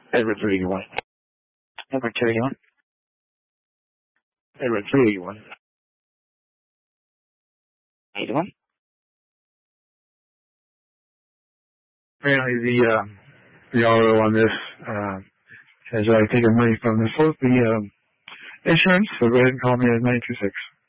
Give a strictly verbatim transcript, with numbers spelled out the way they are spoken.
Edward three eighty-one. Edward two eighty-one. Edward three eighty-one. eighty-one. Apparently the, uh, the R O on this, uh, has already taken money from the, the, um, insurance, so go ahead and call me at nine two six.